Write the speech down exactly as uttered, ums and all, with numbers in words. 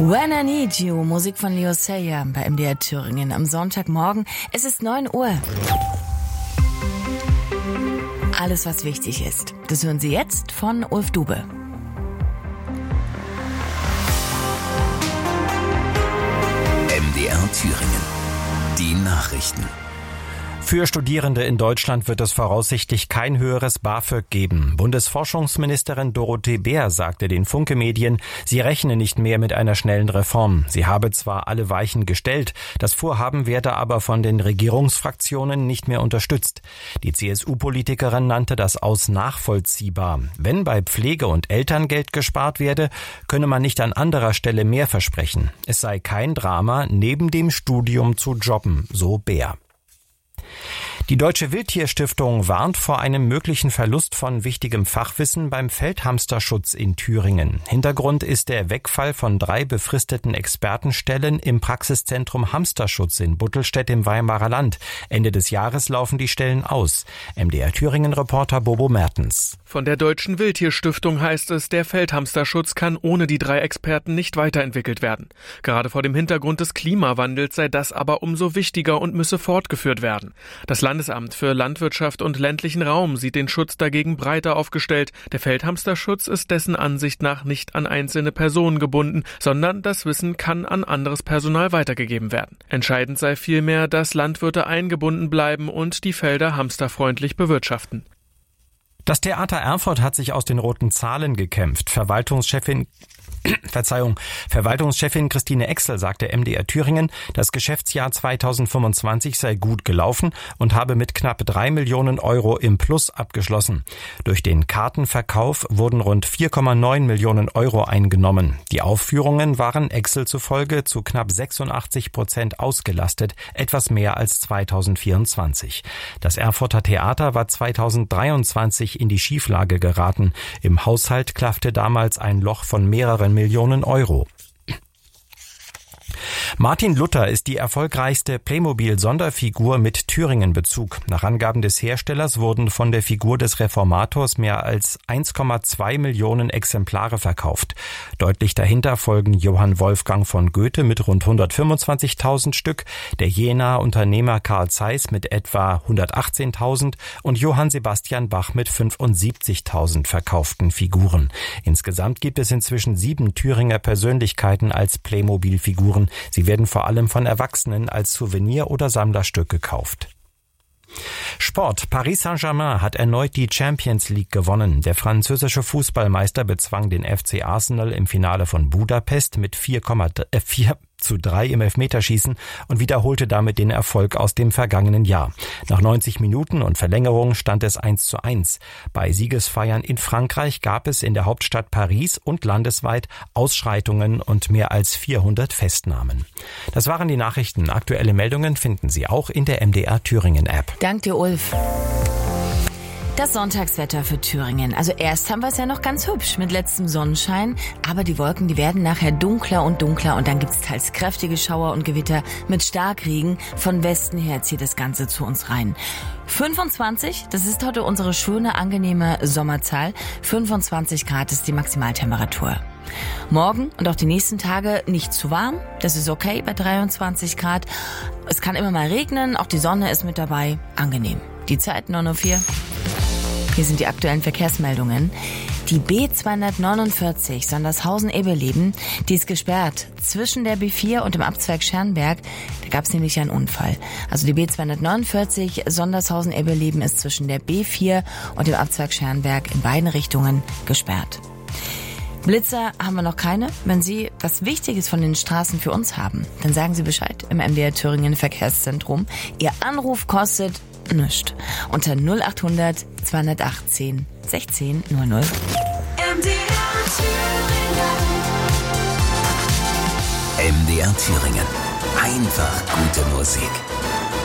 When I Need You, Musik von Leo Sayer bei M D R Thüringen am Sonntagmorgen. Es ist neun Uhr. Alles, was wichtig ist, das hören Sie jetzt von Ulf Dube. M D R Thüringen. Die Nachrichten. Für Studierende in Deutschland wird es voraussichtlich kein höheres BAföG geben. Bundesforschungsministerin Dorothee Bär sagte den Funke-Medien, sie rechne nicht mehr mit einer schnellen Reform. Sie habe zwar alle Weichen gestellt, das Vorhaben werde aber von den Regierungsfraktionen nicht mehr unterstützt. Die C S U-Politikerin nannte das aus nachvollziehbar. Wenn bei Pflege- und Elterngeld gespart werde, könne man nicht an anderer Stelle mehr versprechen. Es sei kein Drama, neben dem Studium zu jobben, so Bär. Die Deutsche Wildtierstiftung warnt vor einem möglichen Verlust von wichtigem Fachwissen beim Feldhamsterschutz in Thüringen. Hintergrund ist der Wegfall von drei befristeten Expertenstellen im Praxiszentrum Hamsterschutz in Buttelstedt im Weimarer Land. Ende des Jahres laufen die Stellen aus. M D R Thüringen-Reporter Bobo Mertens. Von der Deutschen Wildtierstiftung heißt es, der Feldhamsterschutz kann ohne die drei Experten nicht weiterentwickelt werden. Gerade vor dem Hintergrund des Klimawandels sei das aber umso wichtiger und müsse fortgeführt werden. Das Landesamt für Landwirtschaft und ländlichen Raum sieht den Schutz dagegen breiter aufgestellt. Der Feldhamsterschutz ist dessen Ansicht nach nicht an einzelne Personen gebunden, sondern das Wissen kann an anderes Personal weitergegeben werden. Entscheidend sei vielmehr, dass Landwirte eingebunden bleiben und die Felder hamsterfreundlich bewirtschaften. Das Theater Erfurt hat sich aus den roten Zahlen gekämpft. Verwaltungschefin Verzeihung, Verwaltungschefin Christine Exel sagte M D R Thüringen, das Geschäftsjahr zweitausendfünfundzwanzig sei gut gelaufen und habe mit knapp drei Millionen Euro im Plus abgeschlossen. Durch den Kartenverkauf wurden rund vier Komma neun Millionen Euro eingenommen. Die Aufführungen waren Exel zufolge zu knapp sechsundachtzig Prozent ausgelastet, etwas mehr als zweitausendvierundzwanzig. Das Erfurter Theater war zweitausenddreiundzwanzig in die Schieflage geraten. Im Haushalt klaffte damals ein Loch von mehreren Millionen Euro. Martin Luther ist die erfolgreichste Playmobil-Sonderfigur mit Thüringen-Bezug. Nach Angaben des Herstellers wurden von der Figur des Reformators mehr als eins Komma zwei Millionen Exemplare verkauft. Deutlich dahinter folgen Johann Wolfgang von Goethe mit rund hundertfünfundzwanzigtausend Stück, der Jenaer Unternehmer Karl Zeiss mit etwa hundertachtzehntausend und Johann Sebastian Bach mit fünfundsiebzigtausend verkauften Figuren. Insgesamt gibt es inzwischen sieben Thüringer Persönlichkeiten als Playmobil-Figuren. Sie werden vor allem von Erwachsenen als Souvenir oder Sammlerstück gekauft. Sport. Paris Saint-Germain hat erneut die Champions League gewonnen. Der französische Fußballmeister bezwang den F C Arsenal im Finale von Budapest mit vier zu drei im Elfmeterschießen und wiederholte damit den Erfolg aus dem vergangenen Jahr. Nach neunzig Minuten und Verlängerung stand es eins zu eins. Bei Siegesfeiern in Frankreich gab es in der Hauptstadt Paris und landesweit Ausschreitungen und mehr als vierhundert Festnahmen. Das waren die Nachrichten. Aktuelle Meldungen finden Sie auch in der M D R Thüringen App. Dank dir, Ulf. Das Sonntagswetter für Thüringen. Also erst haben wir es ja noch ganz hübsch mit letztem Sonnenschein, aber die Wolken, die werden nachher dunkler und dunkler und dann gibt es teils kräftige Schauer und Gewitter mit Starkregen. Von Westen her zieht das Ganze zu uns rein. fünfundzwanzig, das ist heute unsere schöne, angenehme Sommerzahl. fünfundzwanzig Grad ist die Maximaltemperatur. Morgen und auch die nächsten Tage nicht zu warm, das ist okay bei dreiundzwanzig Grad. Es kann immer mal regnen, auch die Sonne ist mit dabei, angenehm. Die Zeit neun Uhr vier. Hier sind die aktuellen Verkehrsmeldungen. Die B zweihundertneunundvierzig Sondershausen-Eberleben, die ist gesperrt zwischen der B vier und dem Abzweig Schernberg. Da gab es nämlich einen Unfall. Also die B zweihundertneunundvierzig Sondershausen-Eberleben ist zwischen der B vier und dem Abzweig Schernberg in beiden Richtungen gesperrt. Blitzer haben wir noch keine. Wenn Sie was Wichtiges von den Straßen für uns haben, dann sagen Sie Bescheid im M D R Thüringen Verkehrszentrum. Ihr Anruf kostet nichts. Unter null achthundert zweihundertachtzehn sechzehn null null. M D R Thüringen. M D R Thüringen. Einfach gute Musik.